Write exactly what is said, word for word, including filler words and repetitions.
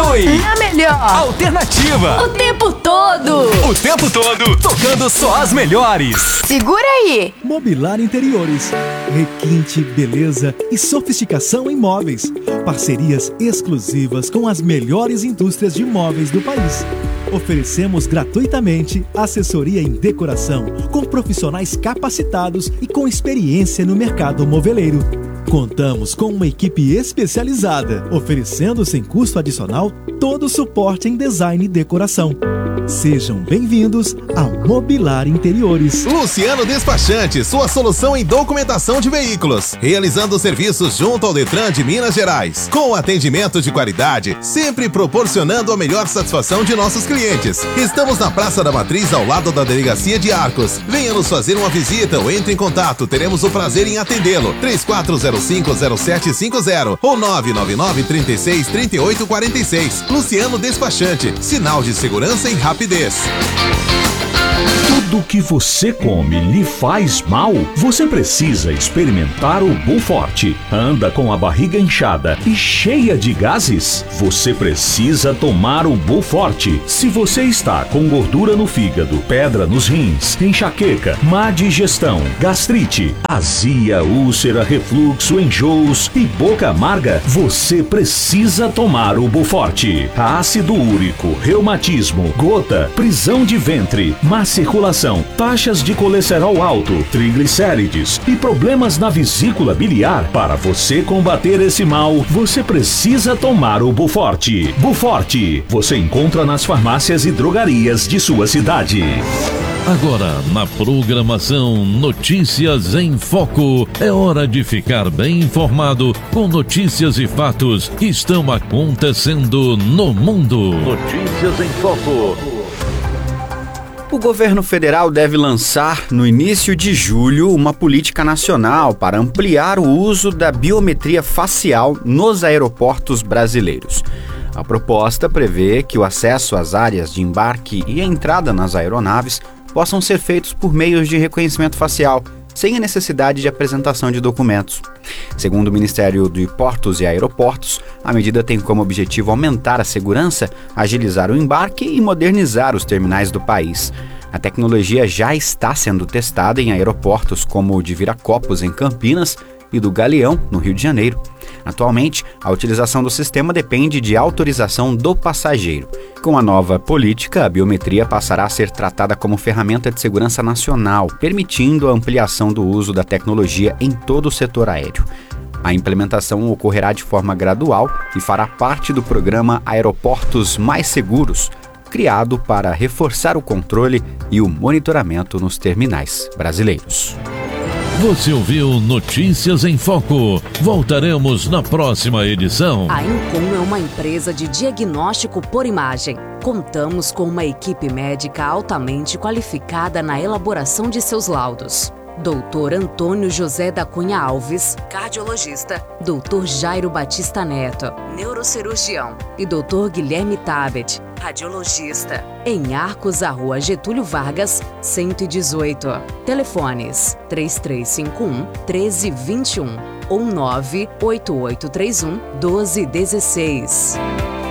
Continue a melhor alternativa o tempo todo. O tempo todo tocando só as melhores. Segura aí. Mobilar Interiores. Requinte, beleza e sofisticação em móveis. Parcerias exclusivas com as melhores indústrias de móveis do país. Oferecemos gratuitamente assessoria em decoração com profissionais capacitados e com experiência no mercado moveleiro. Contamos com uma equipe especializada, oferecendo sem custo adicional todo o suporte em design e decoração. Sejam bem-vindos a Mobilar Interiores. Luciano Despachante, sua solução em documentação de veículos. Realizando serviços junto ao Detran de Minas Gerais. Com atendimento de qualidade, sempre proporcionando a melhor satisfação de nossos clientes. Estamos na Praça da Matriz, ao lado da Delegacia de Arcos. Venha nos fazer uma visita ou entre em contato. Teremos o prazer em atendê-lo. três quatro zero cinco zero sete cinco zero ou nove nove nove, três seis, três oito quatro seis. Luciano Despachante, sinal de segurança e rapidez. Tudo que você come lhe faz mal? Você precisa experimentar o Buforte. Anda com a barriga inchada e cheia de gases? Você precisa tomar o Buforte. Se você está com gordura no fígado, pedra nos rins, enxaqueca, má digestão, gastrite, azia, úlcera, refluxo, enjoos e boca amarga, você precisa tomar o Buforte. Ácido úrico, reumatismo, gota, prisão de ventre, má circulação, taxas de colesterol alto, triglicérides e problemas na vesícula biliar. Para você combater esse mal, você precisa tomar o Buforte. Buforte, você encontra nas farmácias e drogarias de sua cidade. Agora, na programação Notícias em Foco, é hora de ficar bem informado com notícias e fatos que estão acontecendo no mundo. Notícias em Foco. O governo federal deve lançar, no início de julho, uma política nacional para ampliar o uso da biometria facial nos aeroportos brasileiros. A proposta prevê que o acesso às áreas de embarque e a entrada nas aeronaves possam ser feitos por meios de reconhecimento facial, sem a necessidade de apresentação de documentos. Segundo o Ministério de Portos e Aeroportos, a medida tem como objetivo aumentar a segurança, agilizar o embarque e modernizar os terminais do país. A tecnologia já está sendo testada em aeroportos como o de Viracopos, em Campinas, e do Galeão, no Rio de Janeiro. Atualmente, a utilização do sistema depende de autorização do passageiro. Com a nova política, a biometria passará a ser tratada como ferramenta de segurança nacional, permitindo a ampliação do uso da tecnologia em todo o setor aéreo. A implementação ocorrerá de forma gradual e fará parte do programa Aeroportos Mais Seguros, criado para reforçar o controle e o monitoramento nos terminais brasileiros. Você ouviu Notícias em Foco. Voltaremos na próxima edição. A Incom é uma empresa de diagnóstico por imagem. Contamos com uma equipe médica altamente qualificada na elaboração de seus laudos. doutor Antônio José da Cunha Alves, cardiologista, doutor Jairo Batista Neto, neurocirurgião, e doutor Guilherme Tabet, radiologista, em Arcos, a Rua Getúlio Vargas, cento e dezoito. Telefones três três cinco um, um três dois um ou nove oito oito três um, um dois um seis.